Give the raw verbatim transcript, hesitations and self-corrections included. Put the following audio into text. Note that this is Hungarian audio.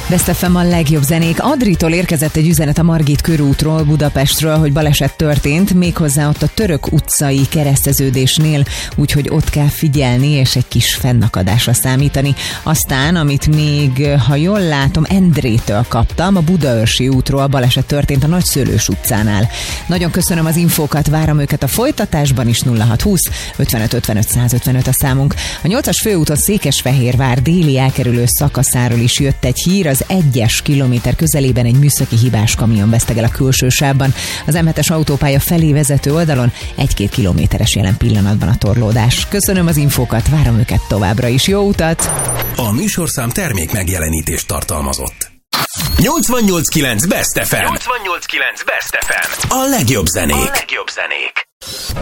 Best ef em a legjobb zenék. Adritól érkezett egy üzenet a Margit körútról, Budapestről, hogy baleset történt, méghozzá ott a Török utcai kereszteződésnél, úgyhogy ott kell figyelni, és egy kis fennakadásra számítani. Aztán, amit még, ha jól látom, Endrétől kaptam, a Budaörsi útról baleset történt a Nagyszőlős utcánál. Nagyon köszönöm az infókat, várom őket a folytatásban is. Nulla hat húsz ötvenöt ötvenöt százötvenöt a számunk. A nyolcas főúton Székesfehérvár déli elkerülő szakaszáról is jött egy hír, az egyes kilométer közelében egy műszaki hibás kamion vesztegel a külső sávban. Az em hetes autópálya felé vezető oldalon egy-két kilométeres jelen pillanatban a torlódás. Köszönöm az infókat, várom őket továbbra is. Jó utat! A műsorszám termék megjelenítést tartalmazott. nyolcvannyolc kilenc Best ef em. nyolcvannyolc kilenc Best ef em. A legjobb zenék. A legjobb zenék.